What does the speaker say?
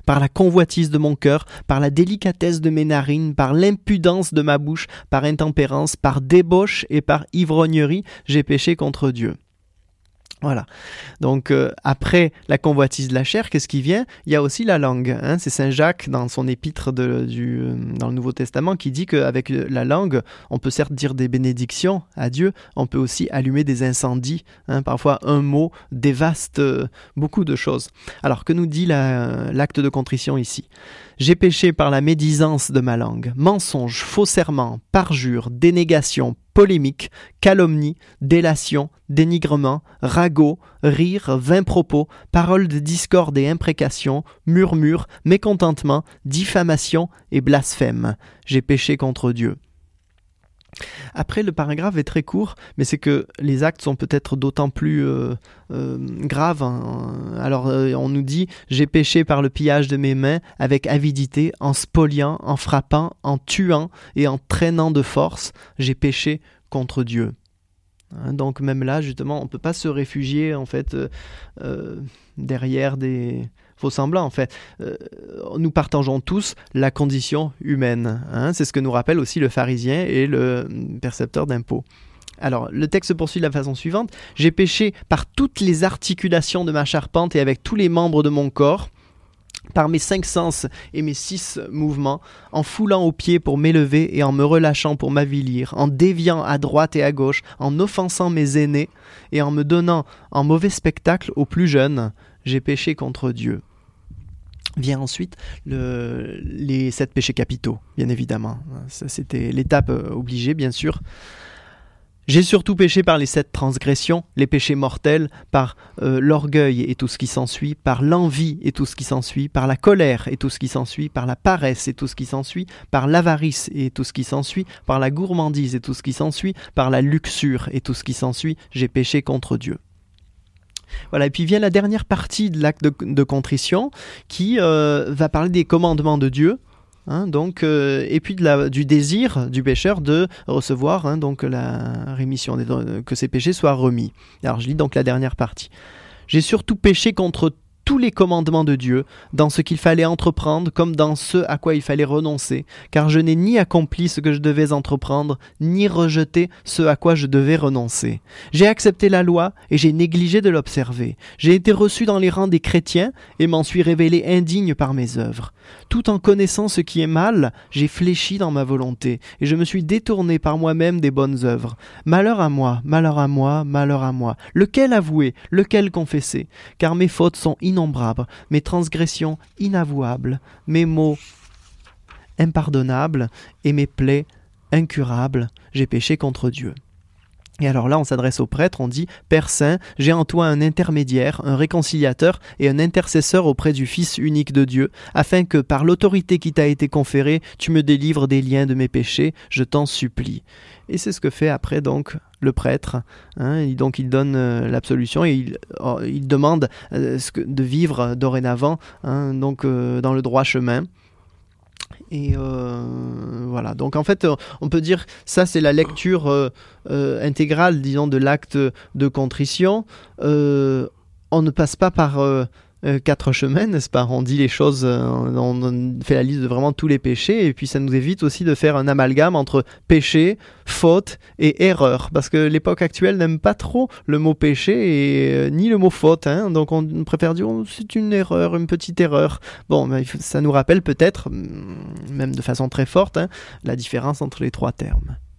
par la convoitise de mon cœur, par la délicatesse de mes narines, par l'impudence de ma bouche, par intempérance, par débauche et par ivrognerie, j'ai péché contre Dieu. Voilà. Donc après la convoitise de la chair, qu'est-ce qui vient ? Il y a aussi la langue. C'est Saint Jacques dans son épître dans le Nouveau Testament qui dit qu'avec la langue, on peut certes dire des bénédictions à Dieu, on peut aussi allumer des incendies. Parfois un mot dévaste beaucoup de choses. Alors que nous dit l'acte de contrition ici ? J'ai péché par la médisance de ma langue, mensonge, faux serment, parjure, dénégation, polémique, calomnie, délation, dénigrement, ragot, rire, vains propos, paroles de discorde et imprécation, murmure, mécontentement, diffamation et blasphème. J'ai péché contre Dieu. Après, le paragraphe est très court, mais c'est que les actes sont peut-être d'autant plus graves. Alors, on nous dit « J'ai péché par le pillage de mes mains avec avidité, en spoliant, en frappant, en tuant et en traînant de force. J'ai péché contre Dieu. » Donc même là, justement, on ne peut pas se réfugier en fait derrière des faux semblants. En fait, nous partageons tous la condition humaine. C'est ce que nous rappelle aussi le pharisien et le percepteur d'impôts. Alors, le texte se poursuit de la façon suivante. « J'ai péché par toutes les articulations de ma charpente et avec tous les membres de mon corps, par mes 5 sens et mes 6 mouvements, en foulant aux pieds pour m'élever et en me relâchant pour m'avilir, en déviant à droite et à gauche, en offensant mes aînés et en me donnant en mauvais spectacle aux plus jeunes, j'ai péché contre Dieu. » Vient ensuite les 7 péchés capitaux, bien évidemment. Ça, c'était l'étape obligée, bien sûr. J'ai surtout péché par les 7 transgressions, les péchés mortels, par l'orgueil et tout ce qui s'ensuit, par l'envie et tout ce qui s'ensuit, par la colère et tout ce qui s'ensuit, par la paresse et tout ce qui s'ensuit, par l'avarice et tout ce qui s'ensuit, par la gourmandise et tout ce qui s'ensuit, par la luxure et tout ce qui s'ensuit, j'ai péché contre Dieu. Voilà, et puis vient la dernière partie de l'acte de contrition qui va parler des commandements de Dieu. Et puis du désir du pécheur de recevoir donc la rémission, que ses péchés soient remis. Alors je lis donc la dernière partie. J'ai surtout péché contre tous les commandements de Dieu, dans ce qu'il fallait entreprendre comme dans ce à quoi il fallait renoncer, car je n'ai ni accompli ce que je devais entreprendre, ni rejeté ce à quoi je devais renoncer. J'ai accepté la loi et j'ai négligé de l'observer. J'ai été reçu dans les rangs des chrétiens et m'en suis révélé indigne par mes œuvres. Tout en connaissant ce qui est mal, j'ai fléchi dans ma volonté et je me suis détourné par moi-même des bonnes œuvres. Malheur à moi, malheur à moi, malheur à moi. Lequel avouer, lequel confesser ? Car mes fautes sont innombrables, mes transgressions inavouables, mes maux impardonnables et mes plaies incurables. J'ai péché contre Dieu. Et alors là, on s'adresse au prêtre, on dit « Père Saint, j'ai en toi un intermédiaire, un réconciliateur et un intercesseur auprès du Fils unique de Dieu, afin que, par l'autorité qui t'a été conférée, tu me délivres des liens de mes péchés, je t'en supplie. » Et c'est ce que fait après donc le prêtre. Donc il donne l'absolution et il demande de vivre dorénavant dans le droit chemin. Et voilà, donc en fait on peut dire ça c'est la lecture intégrale disons de l'acte de contrition. On ne passe pas par 4 chemins, n'est-ce pas ? On dit les choses, on fait la liste de vraiment tous les péchés et puis ça nous évite aussi de faire un amalgame entre péché, faute et erreur, parce que l'époque actuelle n'aime pas trop le mot péché et ni le mot faute, donc on préfère dire c'est une erreur, une petite erreur. Bon, ça nous rappelle peut-être, même de façon très forte, la différence entre les 3 termes.